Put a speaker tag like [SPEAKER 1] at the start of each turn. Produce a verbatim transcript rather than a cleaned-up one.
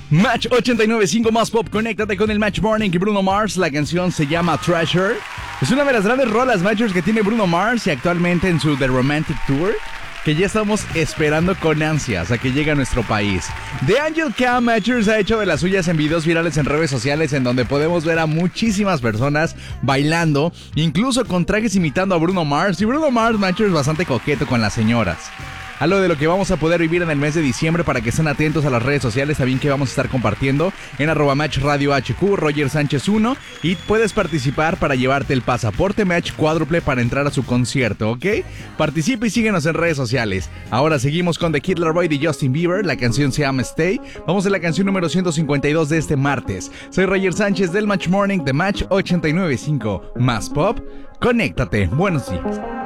[SPEAKER 1] Match ochenta y nueve punto cinco más pop, conéctate con el Match Morning y Bruno Mars. La canción se llama Treasure. Es una de las grandes rolas Matchers que tiene Bruno Mars y actualmente en su The Romantic Tour, que ya estamos esperando con ansias a que llegue a nuestro país. The Angel Cam Matchers ha hecho de las suyas en videos virales en redes sociales, en donde podemos ver a muchísimas personas bailando, incluso con trajes imitando a Bruno Mars. Y Bruno Mars Matchers bastante coqueto con las señoras. Algo de lo que vamos a poder vivir en el mes de diciembre, para que estén atentos a las redes sociales también, que vamos a estar compartiendo en arroba Match Radio H Q, Roger Sánchez uno, y puedes participar para llevarte el pasaporte Match cuádruple para entrar a su concierto, ¿ok? Participa y síguenos en redes sociales. Ahora seguimos con The Kid Laroi de Justin Bieber, la canción se llama Stay. Vamos a la canción número ciento cincuenta y dos de este martes. Soy Roger Sánchez del Match Morning de Match ochenta y nueve punto cinco, más pop. Conéctate, buenos días.